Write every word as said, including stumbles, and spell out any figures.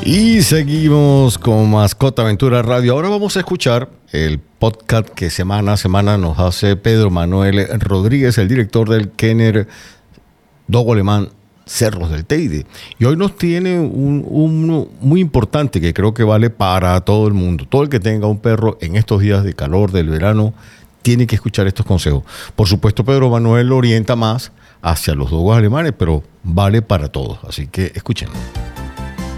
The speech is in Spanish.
Y seguimos con Mascota Aventura Radio. Ahora vamos a escuchar el podcast que semana a semana nos hace Pedro Manuel Rodríguez, el director del Kenner Dogo Alemán Cerros del Teide. Y hoy nos tiene un, un muy importante que creo que vale para todo el mundo. Todo el que tenga un perro en estos días de calor del verano tiene que escuchar estos consejos. Por supuesto, Pedro Manuel lo orienta más hacia los dogos alemanes, pero vale para todos. Así que escuchen.